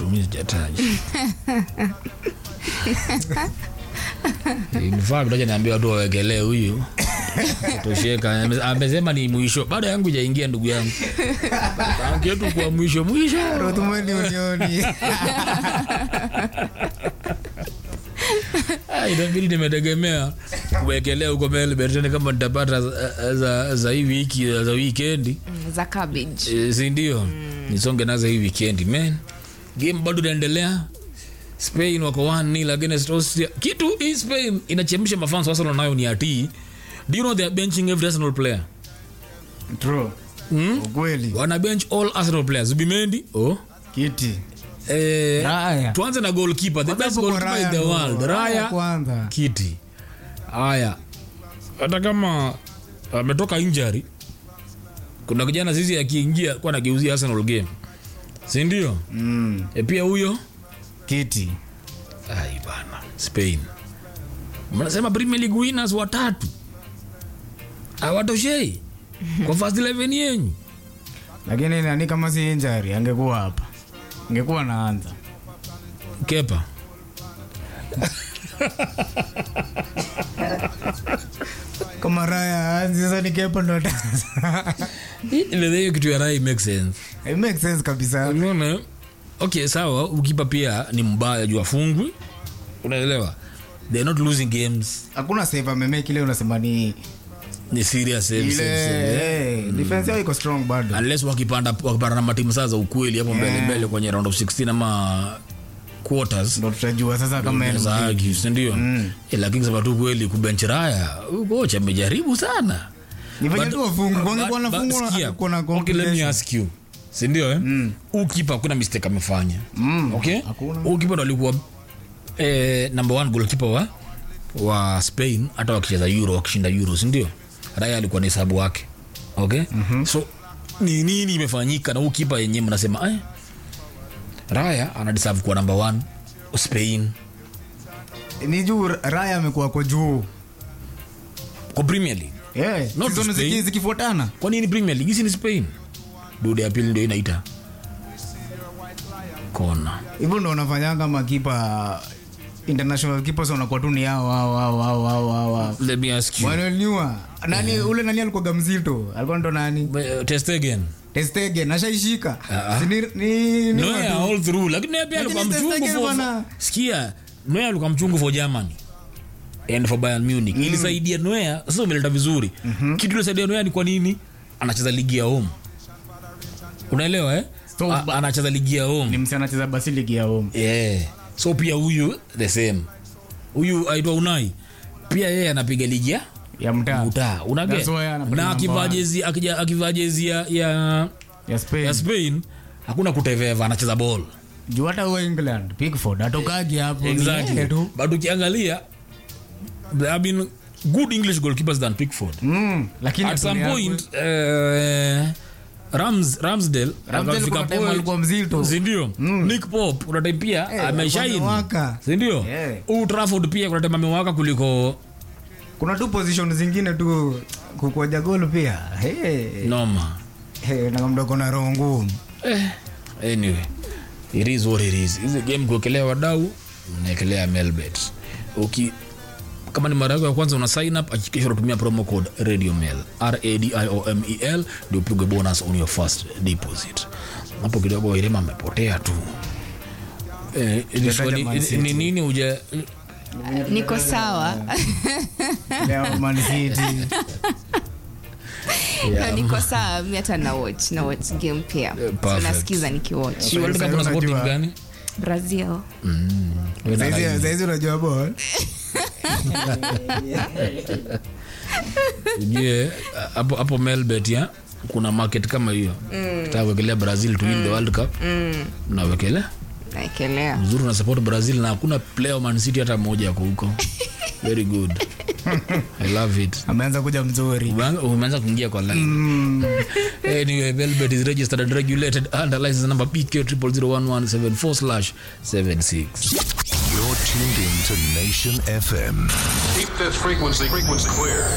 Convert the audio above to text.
tu mimi sijataja. In fact ndio niambia watu wawekelee huyu. Tosheka amesema ni mwisho. Bado yangu hajaingia ndugu yangu. Tangu yetu kwa mwisho. Rotumeni unioni. Inabidi nimetegemea kuwekelea huko Melbourne kama nitapata za hii wiki za weekend za cabbage. Si ndio? Nisonge nazo hii weekend man. Game bado inaendelea. Spain wako 1-0 against Austria. Kitu hii Spain inachemsha mafans sasa nayo ni ati. Do you know they are benching every Arsenal player? True. Ukweli. Wana bench all Arsenal players. Zubimendi, Kiti. Raya. Tuanze na goalkeeper, the best goalkeeper in the world. Raya kwanza. Kiti. Haya. Hata kama ametoka injury, kuna kijana sisi akiingia kwa anageuzia Arsenal game. Si ndio? Pia huyo Kiti. Ai bana, Spain. Mnasema Premier League winners watatu. Hawatoshei. Kwa first 11 yenu. Lakini nani kama si injury angekuwa hapa. Angekuwa naanza. Kepa. Kama Raya sasa ni Kepa ndo ataanza. Ile kitu ya Raya makes sense. It makes sense kabisa. Unaona? Okay, sawa, ukipa pia ni mbaya juu afungwi. Unaelewa? They're not losing games. Hakuna save amemake ile unasema ni serious save. Defense yao iko strong bado. Unless wakipanda na matimu sasa ukweli hapo mbele kwenye round of 16 ama quarters ndo tutajua sasa kama ni ndio. Lakini sababu tu kweli kubench Raya, kocha amejaribu sana. Ni venye tu wafungu kwa nafungu kuna complication. Okay, let me ask you. Si ndio ukipa kuna mistake amefanya. Okay? Ukipa ndo alikuwa number 1 goalkeeper wa Spain hata wakicheza Euro wakishinda Euro, si ndio? Raya alikuwa ni hesabu wake. Okay? So nini imefanyika na ukipa yenyewe mnasema Raya ana deserve kuwa number 1 Spain. Ni juu Raya amekuwa kwa juu kwa Premier League. Not zikifuatana. Kwa nini Premier League? Hii ni Spain. Dude ya pili ndio inaita kona. Hivyo ndo wanafanyanga makipa international keepers wanakuwa tu ni hao. Let me ask you. Wananiua. Nani ule nani alikuwa gamzito? Alikuwa ndo nani? Ter Stegen ashaishika. Ni Neuer all through. Lakini pia alikuwa mchungu for. Sikia, Neuer alikuwa mchungu for Germany and for Bayern Munich. Ilisaidia Neuer, sasa umeleta vizuri. Kitu ilisaidia Neuer ni kwa nini? Anacheza ligi ya home. Unaelewa So, anacheza ligi ya home. Ni msana anacheza basi ligi ya home. So pia huyu the same. Huyu aitwa Unai. Pia yeye anapiga ligi ya mtaa. Unage. Na akivaa jezi ya Spain hakuna kuteveva, anacheza ball. Juu hata wa England Pickford atokaje hapo. Exactly. Bado ukiangalia there have been good English goalkeepers than Pickford. Lakini at some point Ramsdale alikuwa alikuwa mzito. Si ndio? Nick Pope kuna time pia ameshaini. Si ndio? Trafford pia kuna time amewaka kuliko. Kuna tu position zingine tu kukoja goal pia. Noma. Na mdogo na roho ngumu. Anyway, it is what it is. Hizi game kuekelea wadau, unaekelea Melbet. Kama ni mara yako ya kwanza una sign up, hakikisha unatumia promo code RADIOMEL RADIOMEL ndio upige bonus on your first deposit. Hapo kidogo Irema amepotea tu. Ni nini uje niko sawa. Leo Man City. Niko sawa, mimi hata na watch game pia. Nasikiza nikiwatch. Si World Cup na sporting gani? Brazil. Saizi unajua ball. Hapo Melbet kuna market kama hiyo. Tutawekelea Brazil to win the World Cup. Nawekelea. Uzuri na support Brazil na hakuna player Man City hata mmoja huko. Very good. I love it. Ameanza kuja mzuri. Umeanza kuingia kwa line. Anyway, Melbet is registered and regulated under license number BK0001174/76. You're tuned in to Nation FM. Keep this frequency clear.